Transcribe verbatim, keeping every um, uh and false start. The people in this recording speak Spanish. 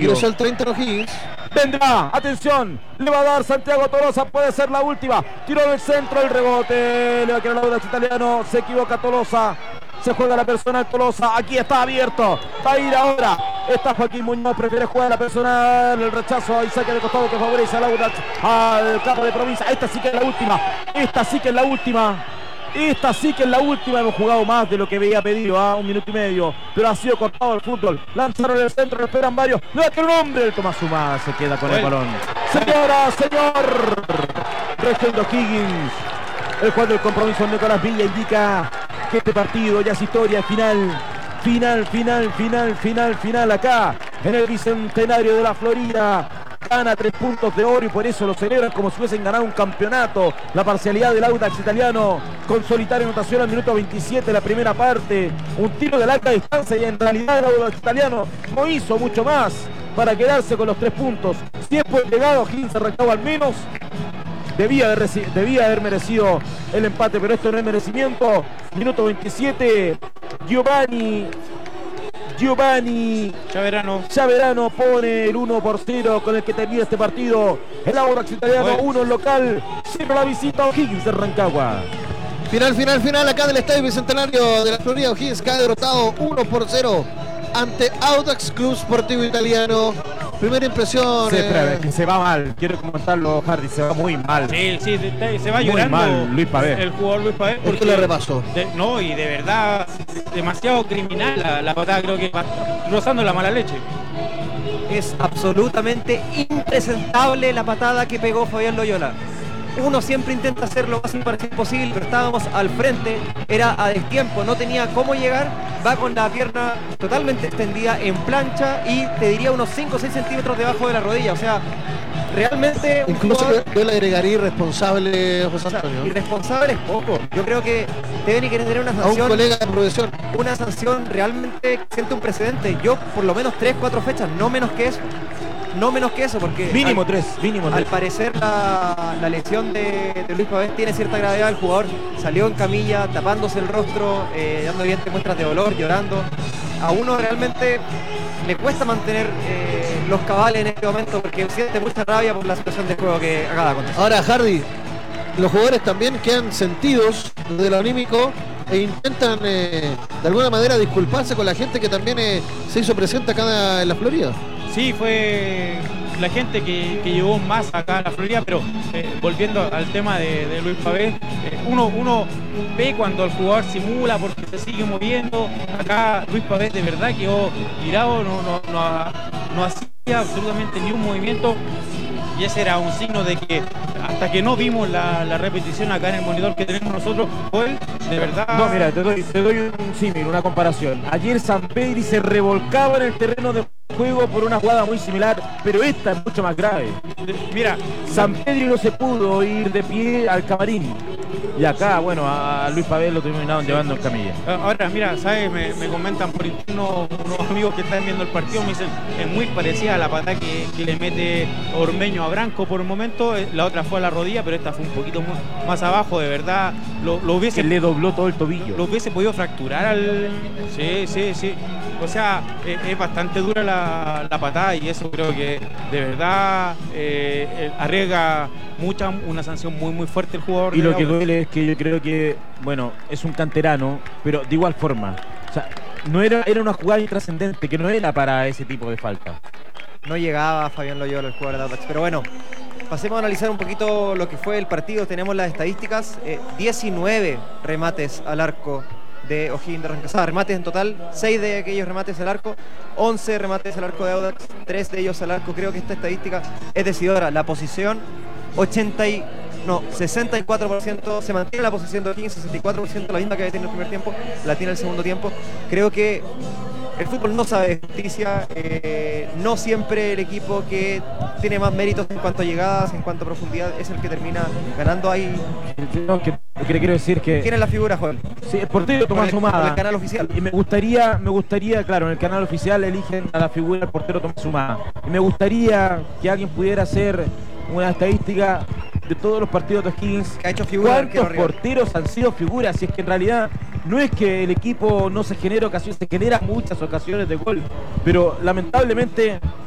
Ingresó el treinta O'Higgins. Vendrá, atención, le va a dar Santiago Tolosa, puede ser la última. Tiró en el centro, el rebote, le va a quedar el Audax Italiano, se equivoca Tolosa. Se juega la personal Tolosa, aquí está abierto, va a ir ahora. Está Joaquín Muñoz, prefiere jugar la personal, el rechazo, ahí saque de costado que favorece al Audax, al campo de provincia. Esta sí que es la última, esta sí que es la última. Esta sí que es la última, hemos jugado más de lo que había pedido, a ¿eh? un minuto y medio, pero ha sido cortado el fútbol. Lanzaron en el centro, lo esperan varios. No es que un hombre, el Tomás Humada se queda con el balón. Señora, señor, Resto de O'Higgins. El juez del compromiso, Nicolás Villa, indica que este partido ya es historia, final, final, final, final, final, final acá en el Bicentenario de la Florida. Gana tres puntos de oro y por eso lo celebran como si hubiesen ganado un campeonato. La parcialidad del Audax Italiano con solitaria anotación al minuto veintisiete, la primera parte. Un tiro de larga distancia y en realidad el Audax Italiano no hizo mucho más para quedarse con los tres puntos. Tiempo llegado, O'Higgins arrancaba al menos. Debía haber, debía haber merecido el empate, pero esto no es merecimiento. Minuto veintisiete, Giovanni... Giovanni Chaverano. Chaverano pone el uno por cero con el que termina este partido. El Audax Italiano uno local, cero la visita a O'Higgins de Rancagua. Final, final, final acá del Estadio Bicentenario de la Florida. O'Higgins cae derrotado uno por cero ante Audax Club Sportivo Italiano. Primera impresión. Sí, eh... espera, que se va mal. Quiero comentarlo, Hardy. Se va muy mal. Sí, sí, se va muy llorando. Mal, Luis Pavés. El jugador Luis Pavés. Porque le repasó. De, no, y de verdad, demasiado criminal la, la patada. Creo que va rozando la mala leche. Es absolutamente impresentable la patada que pegó Fabián Loyola. Uno siempre intenta hacer lo más imparcial posible, pero estábamos al frente, era a destiempo, no tenía cómo llegar, va con la pierna totalmente extendida en plancha y te diría unos cinco o seis centímetros debajo de la rodilla, o sea, realmente... Incluso jugador... yo le agregaría irresponsable, José Antonio. O sea, irresponsable es poco, yo creo que deben querer tener una sanción... A un colega de profesión. Una sanción realmente que siente un precedente, yo por lo menos tres, cuatro fechas, no menos que eso. No menos que eso, porque mínimo al, tres, mínimo tres. Al parecer la, la lesión de, de Luis Pavés tiene cierta gravedad. El jugador salió en camilla, tapándose el rostro, eh, dando evidentes muestras de dolor, llorando. A uno realmente le cuesta mantener eh, los cabales en este momento porque siente mucha rabia por la situación de juego que acaba de acontecer. Ahora, Hardy, los jugadores también quedan sentidos de lo anímico e intentan eh, de alguna manera disculparse con la gente que también eh, se hizo presente acá en la Florida. Sí, fue la gente que, que llegó más acá a la Florida, pero eh, volviendo al tema de, de Luis Pavés, eh, uno, uno ve cuando el jugador simula porque se sigue moviendo. Acá Luis Pavés de verdad quedó tirado, no, no, no, no hacía absolutamente ni un movimiento. Y ese era un signo de que hasta que no vimos la, la repetición acá en el monitor que tenemos nosotros, Joel, de verdad... No, mira, te doy, te doy un símil, una comparación. Ayer Sampedri se revolcaba en el terreno de juego por una jugada muy similar, pero esta es mucho más grave. Mira, Sampedri no se pudo ir de pie al camarín. Y acá, bueno, a Luis Pavés lo terminaron llevando en camilla. Ahora, mira, ¿sabes? Me, me comentan por interno unos amigos que están viendo el partido, me dicen, es muy parecida a la patada que, que le mete Ormeño a Branco por un momento. La otra fue a la rodilla, pero esta fue un poquito más abajo, de verdad. Lo, lo hubiese... Que le dobló todo el tobillo. Lo hubiese podido fracturar al... Sí, sí, sí. O sea, es, es bastante dura la, la patada y eso creo que de verdad eh, arriesga mucha, una sanción muy muy fuerte el jugador. Y lo que duele es que yo creo que, bueno, es un canterano, pero de igual forma. O sea, no era, era una jugada intrascendente, que no era para ese tipo de falta. No llegaba Fabián Loyola, el jugador de Audax, pero bueno, pasemos a analizar un poquito lo que fue el partido. Tenemos las estadísticas, eh, diecinueve remates al arco de O'Higgins de Rancagua, remates en total, seis de aquellos remates al arco, once remates al arco de Audax, tres de ellos al arco. Creo que esta estadística es decidora. La posición, ochenta y, no, sesenta y cuatro por ciento, se mantiene la posición de O'Higgins, sesenta y cuatro por ciento, la misma que había tenido en el primer tiempo, la tiene el segundo tiempo. Creo que el fútbol no sabe de justicia, eh, no siempre el equipo que tiene más méritos en cuanto a llegadas, en cuanto a profundidad, es el que termina ganando ahí. No, que, lo que le quiero decir que... ¿Quién es la figura, Joel? Sí, el portero Tomás Humada. En el canal oficial. Y me gustaría, me gustaría, claro, en el canal oficial eligen a la figura del portero Tomás Humada. Y me gustaría que alguien pudiera hacer una estadística de todos los partidos de O'Higgins. Que ha hecho figura. ¿Cuántos porteros han sido figuras? Si es que en realidad no es que el equipo no se genere ocasiones, se generan muchas ocasiones de gol. Pero lamentablemente